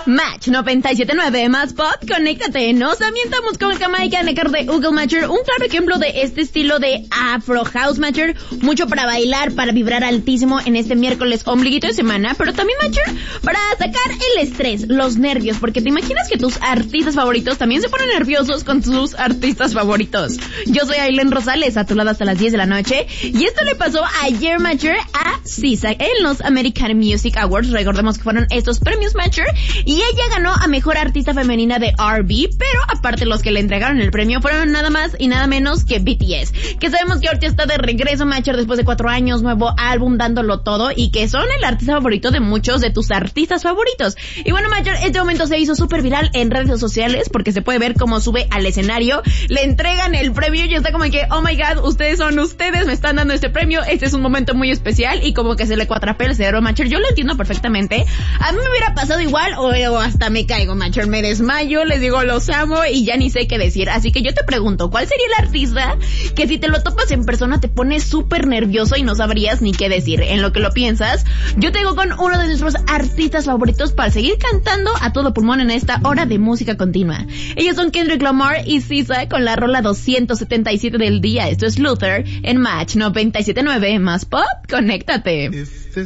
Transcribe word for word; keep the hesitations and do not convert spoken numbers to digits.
Match noventa y siete punto nueve más pop, conéctate. Nos ambientamos con Jamaica Necker de Google Matcher, un claro ejemplo de este estilo de Afro House Matcher, mucho para bailar, para vibrar altísimo en este miércoles ombliguito de semana, pero también Matcher para sacar el estrés, los nervios, porque te imaginas que tus artistas favoritos también se ponen nerviosos con sus artistas favoritos. Yo soy Aileen Rosales, a tu lado hasta las diez de la noche, y esto le pasó ayer Matcher a S Z A en los American Music Awards. Recordemos que fueron estos premios Matcher, y ella ganó a Mejor Artista Femenina de R B, pero aparte los que le entregaron el premio fueron nada más y nada menos que B T S, que sabemos que ahorita está de regreso Matcher después de cuatro años, nuevo álbum, dándolo todo, y que son el artista favorito de muchos de tus artistas favoritos. Y bueno, Matcher, este momento se hizo súper viral en redes sociales, porque se puede ver cómo sube al escenario, le entregan el premio y está como que, oh my god, ustedes son ustedes, me están dando este premio, este es un momento muy especial, y como que se le cuatrapea el cerebro Matcher. Yo lo entiendo perfectamente, a mí me hubiera pasado igual, o, o hasta me caigo Matcher, me desmayo, les digo los amo y ya ni sé qué decir. Así que yo te pregunto, ¿cuál sería el artista que si te lo topas en persona te pone súper nervioso y no sabrías ni qué decir? En lo que lo piensas, yo te digo con uno de nuestros artistas favoritos para seguir cantando a todo pulmón en esta hora de música continua. Ellos son Kendrick Lamar y S Z A con la rola doscientos setenta y siete del día. Esto es Luther en Match noventa y siete punto nueve más pop, conéctate. If